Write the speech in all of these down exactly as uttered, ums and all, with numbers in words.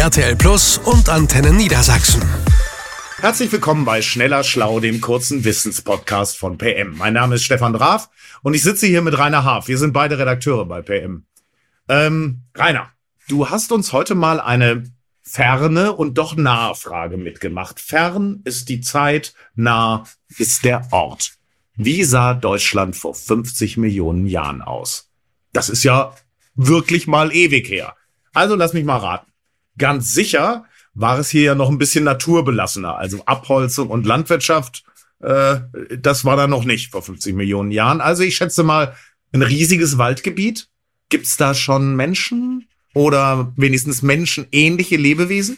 R T L Plus und Antenne Niedersachsen. Herzlich willkommen bei Schneller Schlau, dem kurzen Wissenspodcast von P M. Mein Name ist Stefan Draf und ich sitze hier mit Rainer Haaf. Wir sind beide Redakteure bei P M. Ähm, Rainer, du hast uns heute mal eine ferne und doch nahe Frage mitgemacht. Fern ist die Zeit, nah ist der Ort. Wie sah Deutschland vor fünfzig Millionen Jahren aus? Das ist ja wirklich mal ewig her. Also lass mich mal raten. Ganz sicher war es hier ja noch ein bisschen naturbelassener. Also Abholzung und Landwirtschaft, äh, das war da noch nicht vor fünfzig Millionen Jahren. Also ich schätze mal, ein riesiges Waldgebiet. Gibt's da schon Menschen oder wenigstens menschenähnliche Lebewesen?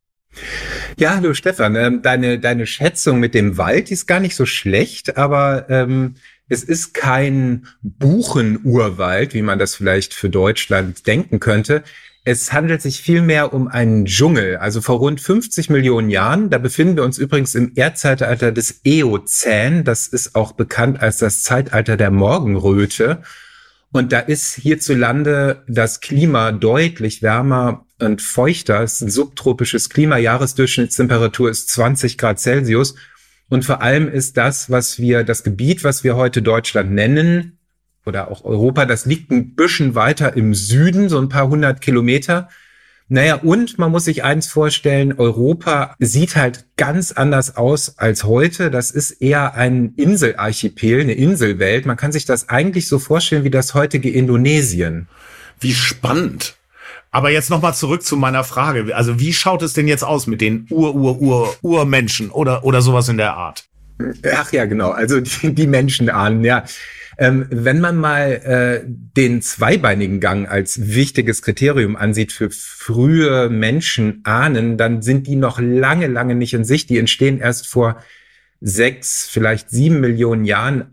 Ja, hallo Stefan. Ähm, deine, deine Schätzung mit dem Wald ist gar nicht so schlecht, aber ähm, es ist kein Buchenurwald, wie man das vielleicht für Deutschland denken könnte. Es handelt sich vielmehr um einen Dschungel. Also vor rund fünfzig Millionen Jahren, da befinden wir uns übrigens im Erdzeitalter des Eozän. Das ist auch bekannt als das Zeitalter der Morgenröte. Und da ist hierzulande das Klima deutlich wärmer und feuchter. Es ist ein subtropisches Klima. Jahresdurchschnittstemperatur ist zwanzig Grad Celsius. Und vor allem ist das, was wir, das Gebiet, was wir heute Deutschland nennen, oder auch Europa, das liegt ein bisschen weiter im Süden, so ein paar hundert Kilometer. Naja, und man muss sich eins vorstellen, Europa sieht halt ganz anders aus als heute. Das ist eher ein Inselarchipel, eine Inselwelt. Man kann sich das eigentlich so vorstellen wie das heutige Indonesien. Wie spannend. Aber jetzt nochmal zurück zu meiner Frage. Also wie schaut es denn jetzt aus mit den Ur-Ur-Ur-Urmenschen oder, oder sowas in der Art? Ach ja, genau. Also die, die Menschen ahnen, ja. Ähm, wenn man mal äh, den zweibeinigen Gang als wichtiges Kriterium ansieht für frühe Menschenahnen, dann sind die noch lange, lange nicht in Sicht. Die entstehen erst vor sechs, vielleicht sieben Millionen Jahren.